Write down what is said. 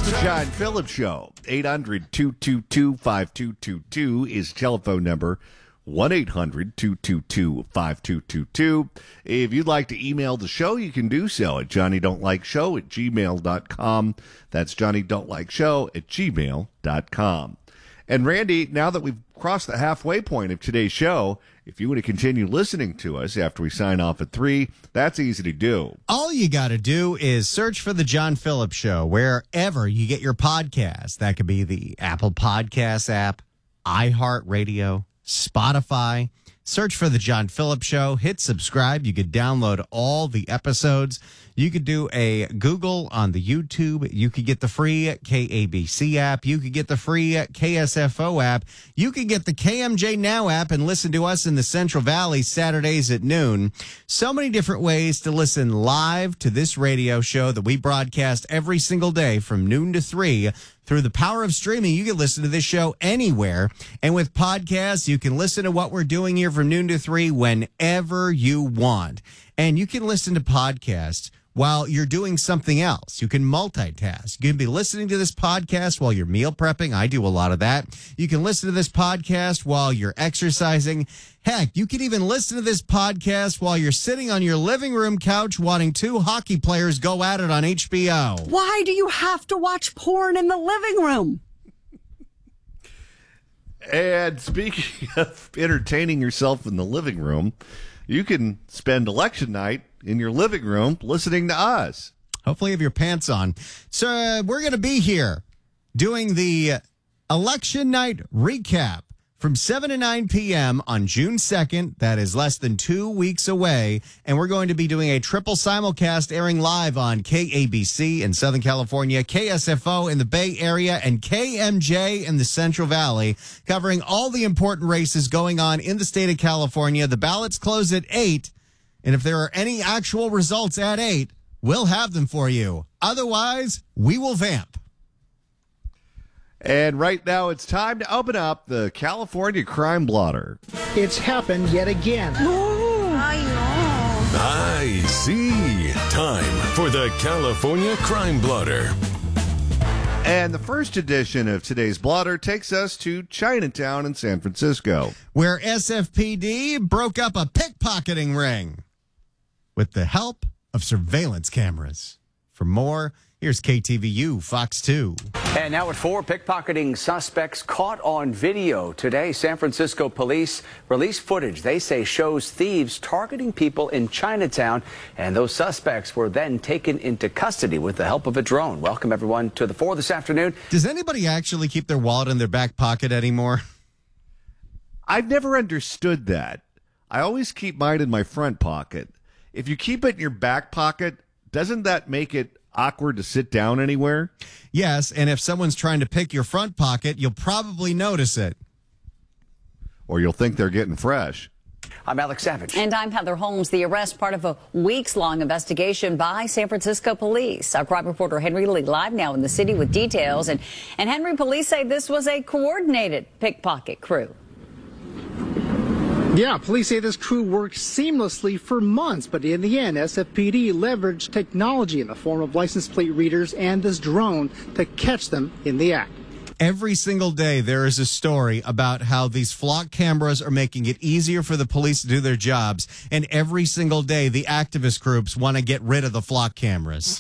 John Phillips Show. 800-222-5222 is telephone number. 1-800-222-5222. If you'd like to email the show, you can do so at johnnydon'tlikeshow@gmail.com. That's johnnydon'tlikeshow@gmail.com. And Randy, now that we've crossed the halfway point of today's show, if you want to continue listening to us after we sign off at 3, that's easy to do. All you got to do is search for The John Phillips Show wherever you get your podcasts. That could be the Apple Podcasts app, iHeartRadio, Spotify. Search for The John Phillips Show. Hit subscribe. You could download all the episodes. You could do a Google on the YouTube. You could get the free KABC app. You could get the free KSFO app. You could get the KMJ Now app and listen to us in the Central Valley Saturdays at noon. So many different ways to listen live to this radio show that we broadcast every single day from noon to 3. Through the power of streaming, you can listen to this show anywhere. And with podcasts, you can listen to what we're doing here from noon to 3 whenever you want. And you can listen to podcasts while you're doing something else. You can multitask. You can be listening to this podcast while you're meal prepping. I do a lot of that. You can listen to this podcast while you're exercising. Heck, you can even listen to this podcast while you're sitting on your living room couch watching two hockey players go at it on HBO. Why do you have to watch porn in the living room? And speaking of entertaining yourself in the living room, you can spend election night in your living room listening to us. Hopefully you have your pants on. So we're going to be here doing the election night recap from 7 to 9 p.m. on June 2nd. That is less than 2 weeks away. And we're going to be doing a triple simulcast airing live on KABC in Southern California, KSFO in the Bay Area, and KMJ in the Central Valley, covering all the important races going on in the state of California. The ballots close at 8. And if there are any actual results at 8, we'll have them for you. Otherwise, we will vamp. And right now, it's time to open up the California Crime Blotter. It's happened yet again. I see. Time for the California Crime Blotter. And the first edition of today's blotter takes us to Chinatown in San Francisco, where SFPD broke up a pickpocketing ring with the help of surveillance cameras. For more, here's KTVU Fox 2. And now at 4, pickpocketing suspects caught on video. Today, San Francisco police released footage they say shows thieves targeting people in Chinatown, and those suspects were then taken into custody with the help of a drone. Welcome, everyone, to the 4 this afternoon. Does anybody actually keep their wallet in their back pocket anymore? I've never understood that. I always keep mine in my front pocket. If you keep it in your back pocket, doesn't that make it awkward to sit down anywhere? Yes, and if someone's trying to pick your front pocket, you'll probably notice it. Or you'll think they're getting fresh. I'm Alex Savage. And I'm Heather Holmes. The arrest, part of a weeks-long investigation by San Francisco police. Our crime reporter Henry Lee live now in the city with details. And Henry, police say this was a coordinated pickpocket crew. Yeah, police say this crew worked seamlessly for months, but in the end, SFPD leveraged technology in the form of license plate readers and this drone to catch them in the act. Every single day, there is a story about how these flock cameras are making it easier for the police to do their jobs. And every single day, the activist groups want to get rid of the flock cameras.